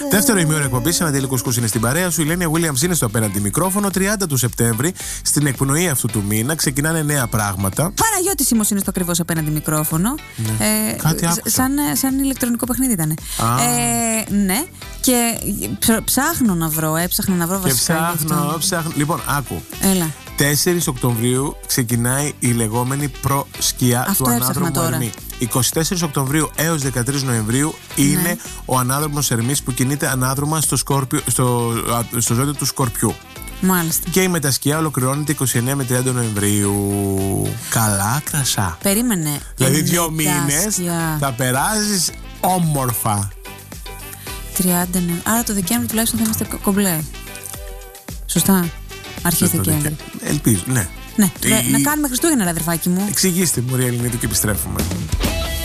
Δεύτερο ημίωρο εκπομπής, Ανατέλη Κουσκούς είναι στην παρέα σου. Η Λένια Williams είναι στο απέναντι μικρόφωνο. 30 του Σεπτέμβρη, στην εκπνοή αυτού του μήνα, ξεκινάνε νέα πράγματα. Παναγιώτης Σίμος είναι στο ακριβώς απέναντι μικρόφωνο. Ναι. Κάτι άκουσα. Σαν ηλεκτρονικό παιχνίδι ήταν. Ναι. Και ψάχνω να βρω, έψαχνα να βρω βασικά. Ψάχνω. Λοιπόν, άκου. Έλα. 4 Οκτωβρίου ξεκινάει η λεγόμενη προσκιά του ανάδρομου Ερμή. 24 Οκτωβρίου έως 13 Νοεμβρίου είναι ο ανάδρομος Ερμής που κινείται ανάδρομα στο ζώδιο του Σκορπιού. Μάλιστα. Και η μετασκιά ολοκληρώνεται 29 με 30 Νοεμβρίου. Καλά κρασά. Περίμενε. Δηλαδή 2 μήνες θα περάσεις όμορφα. 30 Νοεμβρίου. Άρα το Δεκέμβρη τουλάχιστον θα είμαστε κομπλέ. Σωστά. Αρχές Δεκέμβρη. Ελπίζω, ναι. Ναι. Να κάνουμε Χριστούγεννα, αδερφάκι μου. Εξηγήστε μου, ρε Ελληνίδου, και επιστρέφουμε.